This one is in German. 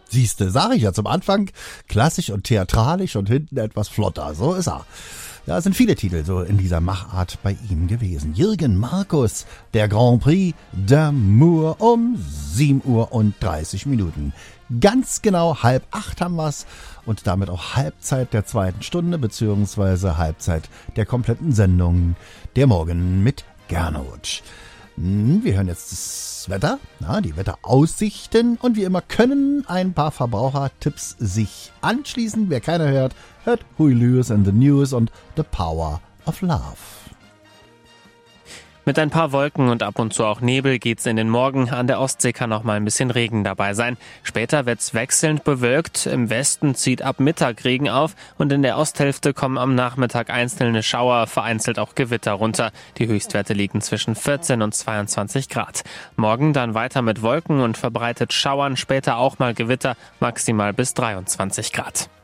Siehste, sag ich ja zum Anfang, klassisch und theatralisch und hinten etwas flotter, so ist er. Ja, es sind viele Titel so in dieser Machart bei ihm gewesen. Jürgen Markus, der Grand Prix d'Amour um 7:30 Uhr. Ganz genau 7:30 haben wir's und damit auch Halbzeit der zweiten Stunde beziehungsweise Halbzeit der kompletten Sendung Der Morgen mit Gernot. Wir hören jetzt das Wetter, die Wetteraussichten und wie immer können ein paar Verbrauchertipps sich anschließen. Wer keiner hört, hört Huey Lewis and the News und The Power of Love. Mit ein paar Wolken und ab und zu auch Nebel geht's in den Morgen. An der Ostsee kann auch mal ein bisschen Regen dabei sein. Später wird's wechselnd bewölkt. Im Westen zieht ab Mittag Regen auf und in der Osthälfte kommen am Nachmittag einzelne Schauer, vereinzelt auch Gewitter runter. Die Höchstwerte liegen zwischen 14 und 22 Grad. Morgen dann weiter mit Wolken und verbreitet Schauern, später auch mal Gewitter, maximal bis 23 Grad.